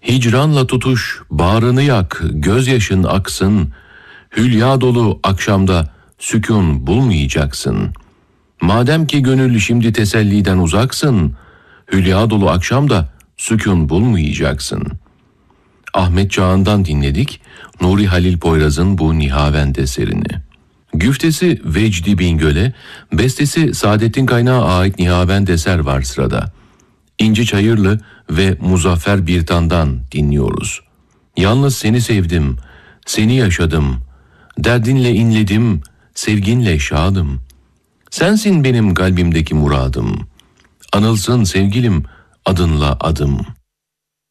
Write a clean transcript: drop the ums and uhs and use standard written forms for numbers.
Hicranla tutuş, bağrını yak, gözyaşın aksın. Hülya dolu akşamda sükun bulmayacaksın. Madem ki gönül şimdi teselliden uzaksın, hülya dolu akşamda sükun bulmayacaksın. Ahmet Çağan'dan dinledik Nuri Halil Poyraz'ın bu nihavend eserini. Güftesi Vecdi Bingöl'e, bestesi Saadettin Kaynağı ait nihavend eser var sırada. İnci Çayırlı ve Muzaffer Birtan'dan dinliyoruz. Yalnız seni sevdim, seni yaşadım, derdinle inledim, sevginle şadım. Sensin benim kalbimdeki muradım, anılsın sevgilim adınla adım.